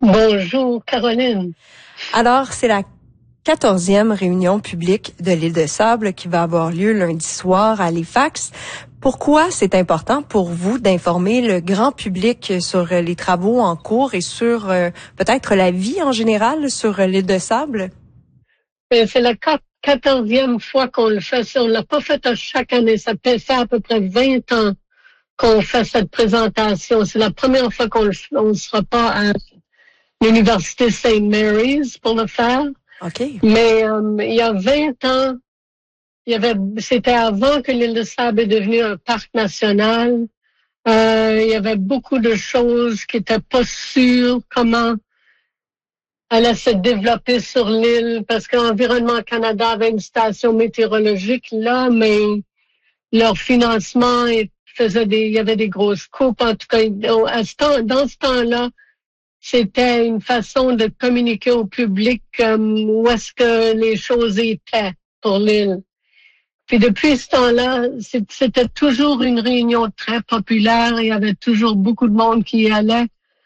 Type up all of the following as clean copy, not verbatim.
Bonjour, Caroline. Alors, c'est la 14e réunion publique de l'Île de Sable qui va avoir lieu lundi soir à Halifax. Pourquoi c'est important pour vous d'informer le grand public sur les travaux en cours et sur peut-être la vie en général sur l'Île de Sable? C'est la 14e fois qu'on le fait. On l'a pas fait à chaque année. Ça fait à peu près 20 ans qu'on fait cette présentation. C'est la première fois qu'on ne sera pas à l'Université St. Mary's pour le faire. OK. Mais il y a 20 ans, c'était avant que l'Île de Sable est devenue un parc national. Il y avait beaucoup de choses qui étaient pas sûres comment allait se développer sur l'île parce qu'Environnement Canada avait une station météorologique là, mais leur financement il y avait des grosses coupes. En tout cas, dans ce temps-là, c'était une façon de communiquer au public où est-ce que les choses étaient pour l'île. Puis depuis ce temps-là, c'était toujours une réunion très populaire. Il y avait toujours beaucoup de monde qui y allait.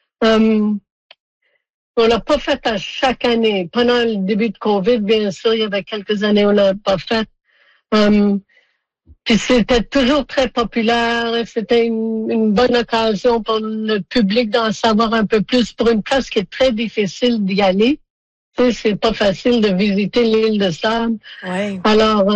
On l'a pas fait à chaque année. Pendant le début de COVID, bien sûr, il y avait quelques années où on l'a pas fait. Puis c'était toujours très populaire. C'était une bonne occasion pour le public d'en savoir un peu plus pour une place qui est très difficile d'y aller. Tu sais, c'est pas facile de visiter l'île de Sable. Ouais. Alors,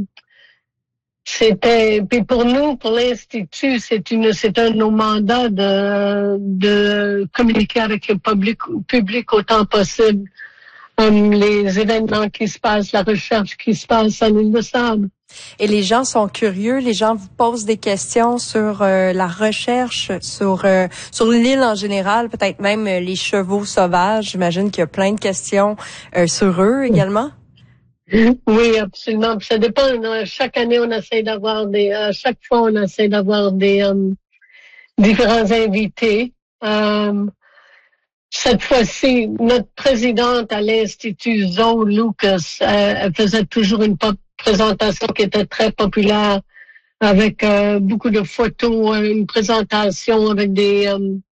puis pour nous, pour l'Institut, c'est un de nos mandats de communiquer avec le public autant possible. Les événements qui se passent, la recherche qui se passe à l'île de Sable. Et les gens sont curieux, les gens vous posent des questions sur la recherche, sur l'île en général, peut-être même les chevaux sauvages. J'imagine qu'il y a plein de questions sur eux également. Oui, absolument. Ça dépend. Chaque année, on essaie d'avoir chaque fois, on essaie d'avoir des différents invités. Cette fois-ci, notre présidente à l'Institut, Zoe Lucas, elle faisait toujours une présentation qui était très populaire avec beaucoup de photos, une présentation avec des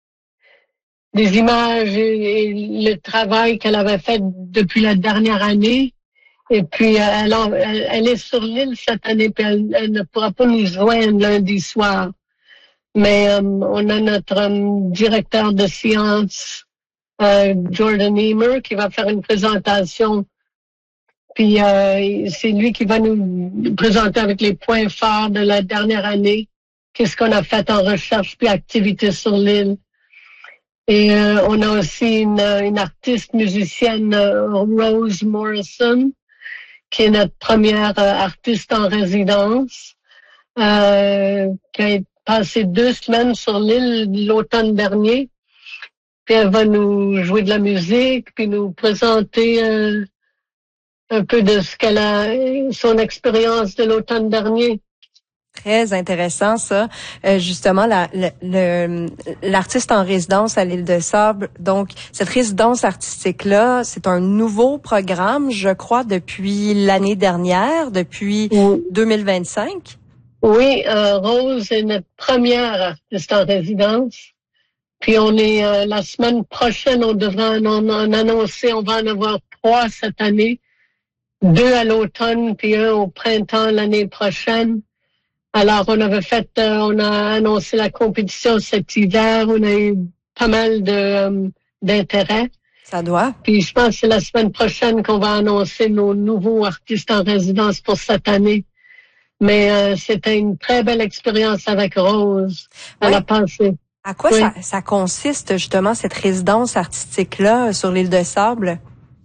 images et le travail qu'elle avait fait depuis la dernière année. Et puis, elle est sur l'île cette année, puis elle ne pourra pas nous joindre lundi soir. Mais on a notre directeur de sciences, Jordan Emer, qui va faire une présentation. Puis, c'est lui qui va nous présenter avec les points forts de la dernière année, qu'est-ce qu'on a fait en recherche puis activité sur l'île. Et on a aussi une artiste musicienne, Rose Morrison, qui est notre première artiste en résidence, qui a passé 2 semaines sur l'île l'automne dernier. Puis elle va nous jouer de la musique, puis nous présenter un peu de ce qu'elle a, son expérience de l'automne dernier. Très intéressant ça. Justement, l'artiste en résidence à l'Île de Sable. Donc, cette résidence artistique-là, c'est un nouveau programme, je crois, depuis l'année dernière, depuis 2025. Oui, Rose est notre première artiste en résidence. Puis on est la semaine prochaine, on devrait en annoncer, on va en avoir 3 cette année, 2 à l'automne, puis 1 au printemps l'année prochaine. Alors, on a annoncé la compétition cet hiver. On a eu pas mal d'intérêt. Ça doit. Puis, je pense que c'est la semaine prochaine qu'on va annoncer nos nouveaux artistes en résidence pour cette année. Mais c'était une très belle expérience avec Rose. Elle a pensé. À quoi ça consiste, justement, cette résidence artistique-là sur l'île de Sable?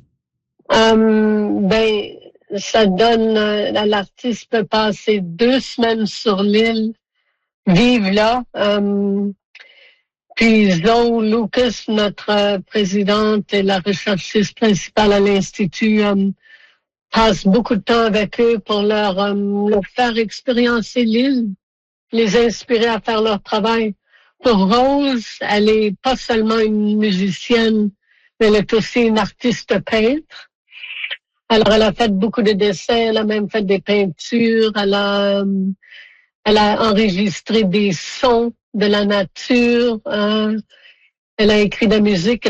Ça donne, l'artiste peut passer 2 semaines sur l'île, vivre là. Puis Zoe Lucas, notre présidente et la recherchiste principale à l'Institut, passe beaucoup de temps avec eux pour leur faire expériencer l'île, les inspirer à faire leur travail. Pour Rose, elle est pas seulement une musicienne, mais elle est aussi une artiste peintre. Alors, elle a fait beaucoup de dessins, elle a même fait des peintures, elle a enregistré des sons de la nature, elle a écrit de la musique.